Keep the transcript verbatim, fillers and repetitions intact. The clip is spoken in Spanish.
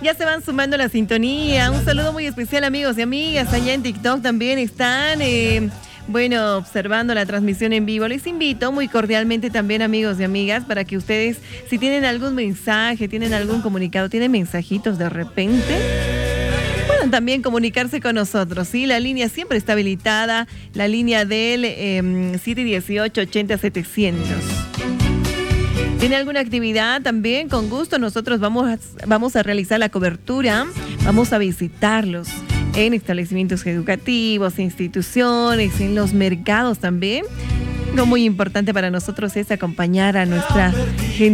Ya se van sumando a la sintonía. Un saludo muy especial, amigos y amigas. Allá en TikTok también están, eh, bueno, observando la transmisión en vivo. Les invito muy cordialmente también, amigos y amigas, para que ustedes, si tienen algún mensaje, tienen algún comunicado, tienen mensajitos de repente, puedan también comunicarse con nosotros, ¿sí? La línea siempre está habilitada, la línea del eh, siete dieciocho, ochenta, setecientos. ¿Tiene alguna actividad también? Con gusto nosotros vamos a, vamos a realizar la cobertura, vamos a visitarlos en establecimientos educativos, instituciones, en los mercados también. Lo muy importante para nosotros es acompañar a nuestra gente.